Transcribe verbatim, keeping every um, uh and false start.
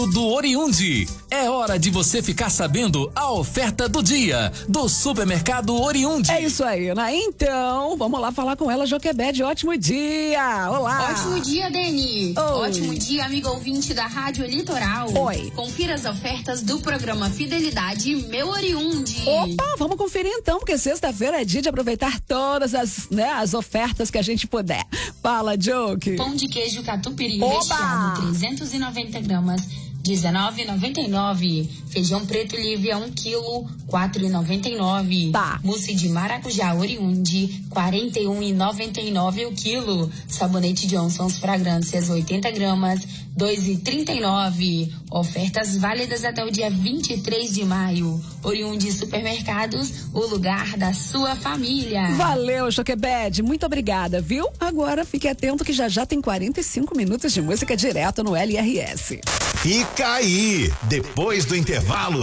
do Oriundi. É hora de você ficar sabendo a oferta do dia do Supermercado Oriundi. É isso aí, né? Então, vamos lá falar com ela, Joquebede. Ótimo dia! Olá! Ótimo dia, Deni! Oi. Ótimo dia, amigo ouvinte da Rádio Litoral. Oi! Confira as ofertas do programa Fidelidade Meu Oriundi. Opa, vamos conferir então, porque sexta-feira é dia de aproveitar todas as, né, as ofertas que a gente puder. Fala, Joke! Pão de queijo catupiry Oba! recheado, trezentos e noventa gramas, dezenove e noventa e nove. Feijão preto livre a um quilo, quatro e noventa e nove. Tá. Mousse de maracujá Oriundi, quarenta e um e noventa e nove o quilo. Sabonete Johnson's fragrâncias, oitenta gramas, dois e trinta e nove. Ofertas válidas até o dia vinte e três de maio. Oriundi Supermercados, o lugar da sua família. Valeu, Joquebede, muito obrigada, viu? Agora fique atento que já já tem quarenta e cinco minutos de música direto no L R S. Fica aí, depois do intervalo.